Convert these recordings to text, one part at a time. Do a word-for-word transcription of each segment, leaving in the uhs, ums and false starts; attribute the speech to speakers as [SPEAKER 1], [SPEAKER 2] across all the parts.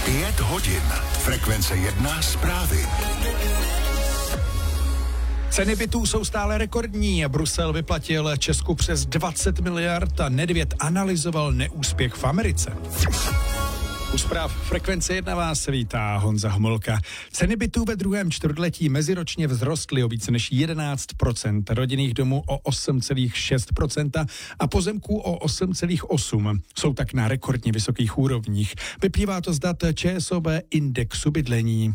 [SPEAKER 1] Pět hodin. Frekvence jedna zprávy.
[SPEAKER 2] Ceny bytů jsou stále rekordní. Brusel vyplatil Česku přes dvacet miliard a Nedvěd analyzoval neúspěch v Americe. U zpráv Frekvence jedna vás vítá Honza Homolka. Ceny bytů ve druhém čtvrtletí meziročně vzrostly o více než jedenáct procent, rodinných domů o osm celá šest procenta a pozemků o osm celá osm procenta. Jsou tak na rekordně vysokých úrovních. Vyplývá to z dat ČSOB indexu bydlení.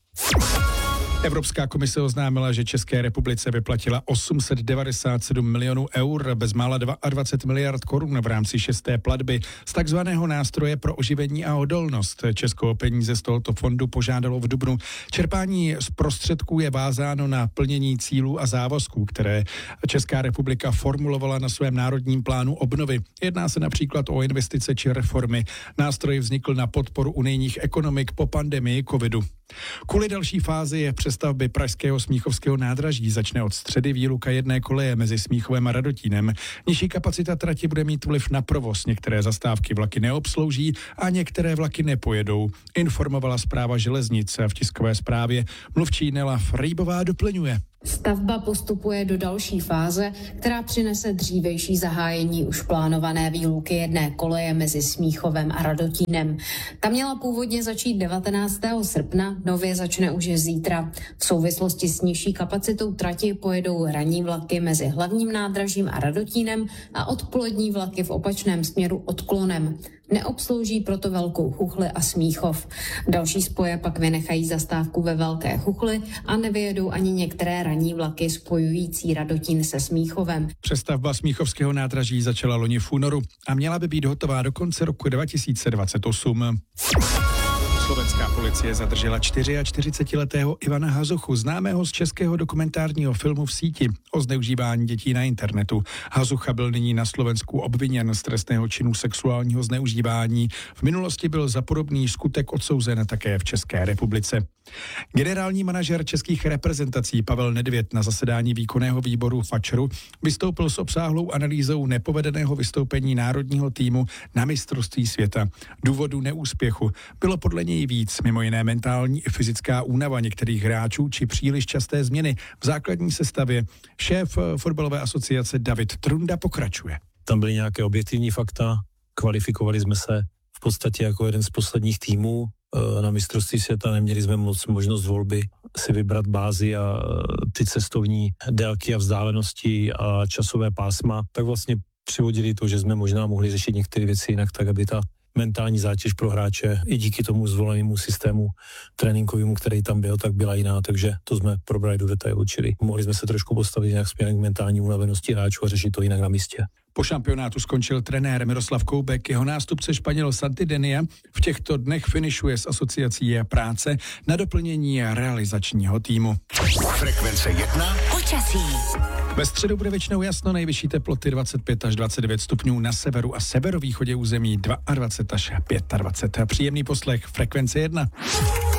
[SPEAKER 2] Evropská komise oznámila, že České republice vyplatila osm set devadesát sedm milionů eur, bezmála dvacet dva miliard korun v rámci šesté platby z takzvaného nástroje pro oživení a odolnost. Česko o peníze z tohoto fondu požádalo v dubnu. Čerpání z prostředků je vázáno na plnění cílů a závazků, které Česká republika formulovala na svém národním plánu obnovy. Jedná se například o investice či reformy. Nástroj vznikl na podporu unijních ekonomik po pandemii covidu. Kvůli další fázi je přestavby pražského Smíchovského nádraží začne od středy výluka jedné koleje mezi Smíchovem a Radotínem. Nižší kapacita trati bude mít vliv na provoz. Některé zastávky vlaky neobslouží a některé vlaky nepojedou, informovala Správa železnic. V tiskové zprávě mluvčí Nela Frejbová doplňuje.
[SPEAKER 3] Stavba postupuje do další fáze, která přinese dřívejší zahájení už plánované výluky jedné koleje mezi Smíchovem a Radotínem. Ta měla původně začít devatenáctého srpna, nově začne už zítra. V souvislosti s nižší kapacitou trati pojedou ranní vlaky mezi hlavním nádražím a Radotínem a odpolední vlaky v opačném směru odklonem. Neobslouží proto Velkou Chuchli a Smíchov. Další spoje pak vynechají zastávku ve Velké Chuchli a nevyjedou ani některé ranní vlaky spojující Radotín se Smíchovem.
[SPEAKER 2] Přestavba Smíchovského nádraží začala loni v únoru a měla by být hotová do konce roku dva tisíce dvacet osm. Slovenská policie zadržela čtyřiačtyřicetiletého Ivana Hazuchu, známého z českého dokumentárního filmu V síti o zneužívání dětí na internetu. Hazucha byl nyní na Slovensku obviněn z trestného činu sexuálního zneužívání. V minulosti byl za podobný skutek odsouzen také v České republice. Generální manažer českých reprezentací Pavel Nedvěd na zasedání výkonného výboru FAČRu vystoupil s obsáhlou analýzou nepovedeného vystoupení národního týmu na mistrovství světa. Důvodu neúspěchu bylo podle něj víc, mimo jiné mentální i fyzická únava některých hráčů či příliš časté změny v základní sestavě. Šéf fotbalové asociace David Trunda pokračuje.
[SPEAKER 4] Tam byly nějaké objektivní fakta, kvalifikovali jsme se v podstatě jako jeden z posledních týmů na mistrovství světa, neměli jsme moc možnost volby si vybrat bázi a ty cestovní délky a vzdálenosti a časové pásma, tak vlastně přivodili to, že jsme možná mohli řešit některé věci jinak, tak aby ta mentální zátěž pro hráče i díky tomu zvolenému systému tréninkovému, který tam byl, tak byla jiná, takže to jsme probrali do detailu, čili mohli jsme se trošku postavit nějak směrem k mentální unavenosti hráčů a řešit to jinak na místě.
[SPEAKER 2] Po šampionátu skončil trenér Miroslav Koubek, jeho nástupce Španěl Santidenia v těchto dnech finišuje s asociací práce na doplnění realizačního týmu.
[SPEAKER 1] Frekvence jedna.
[SPEAKER 5] Počasí.
[SPEAKER 2] Ve středu bude většinou jasno, nejvyšší teploty dvacet pět až dvacet devět stupňů na severu a severovýchodě území dvacet dva až dvacet pět. Příjemný poslech Frekvence jedna.